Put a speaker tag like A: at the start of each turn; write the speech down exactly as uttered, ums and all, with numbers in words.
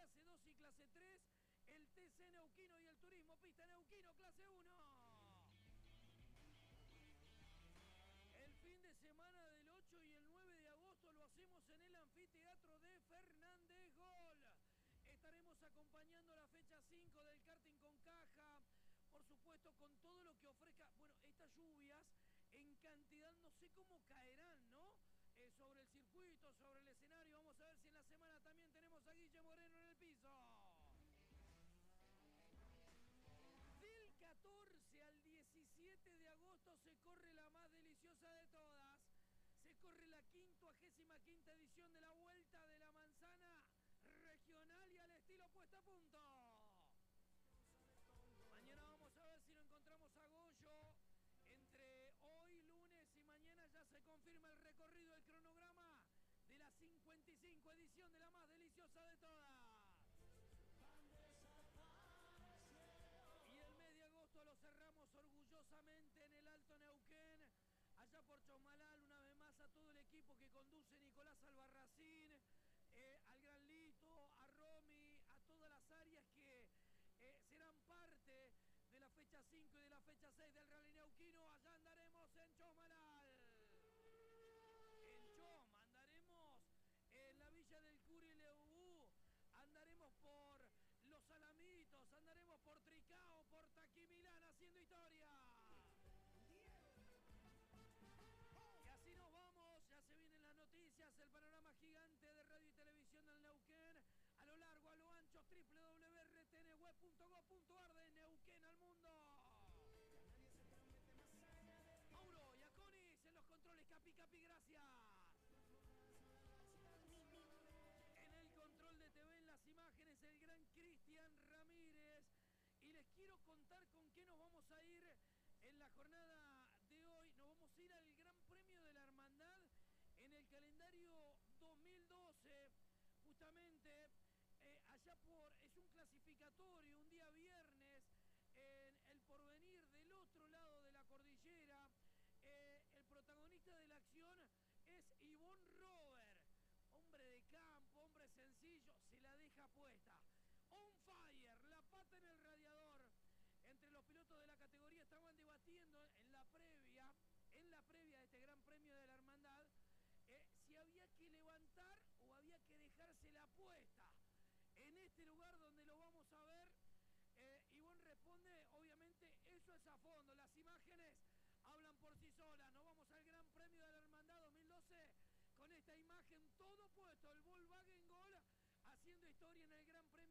A: clase dos y clase tres, el T C Neuquino y el Turismo Pista Neuquino, clase uno. El fin de semana del ocho y el nueve de agosto lo hacemos en el anfiteatro de Fernández Gol. Estaremos acompañando la fecha cinco del karting con caja, por supuesto con todo lo que ofrezca. Bueno, estas lluvias en cantidad no sé cómo caerán, ¿no? Eh, sobre el circuito, sobre el escenario. Vamos a ver si en la semana también tenemos a Guille Moreno en el piso. Del catorce al diecisiete de agosto se corre la más deliciosa de todas. Se corre la quincuagésima quinta edición de la Vuelta de la Manzana regional y al estilo puesta a punto. Mañana vamos a ver si lo encontramos a Goyo. Entre hoy, lunes y mañana ya se confirma el recorrido, el cronograma de la cincuenta y cinco edición de la más deliciosa de todas. Y el mes de agosto lo cerramos orgullosamente en el Alto Neuquén, allá por Chomalal, una vez más a todo el equipo que conduce Nicolás Albarracín, eh, al Gran Lito, a Romy, a todas las áreas que eh, serán parte de la fecha cinco y de la fecha seis del Rally Neuquino. Allá andaremos en Chomalal. En Choma andaremos en la Villa del Curi Leubú, andaremos por Los Alamitos, andaremos por Tricao, por Taquimilán haciendo historia. Y así nos vamos, ya se vienen las noticias, el panorama gigante de radio y televisión del Neuquén, a lo largo, a lo ancho, doble u doble u doble u punto r t n web punto gob punto a r de Neuquén al mundo. Mauro y Aconis en los controles, Capi Capi, gracias. En el control de T V, en las imágenes, el gran Cristian Ramírez. Y les quiero contar con qué nos vamos a ir en la jornada de hoy. Nos vamos a ir al Gran Premio de la Hermandad en el calendario dos mil doce. Justamente eh, allá por, es un clasificatorio, un día viernes, en El Porvenir, del otro lado de la cordillera. Eh, el protagonista de la acción es Ivonne Robert. Hombre de campo, hombre sencillo, se la deja puesta. On fire, la pata en el radiador. Entre los pilotos de la categoría estaban debatiendo en la previa, en la previa de este Gran Premio de la Hermandad, eh, si había que levantar o había que dejarse la puesta. En este lugar donde lo vamos a ver, eh, Ivonne responde, obviamente, eso es a fondo. Las imágenes hablan por sí solas. Nos vamos al Gran Premio de la Hermandad dos mil doce con esta imagen, todo puesto, el Volkswagen Gol haciendo historia en el Gran Premio.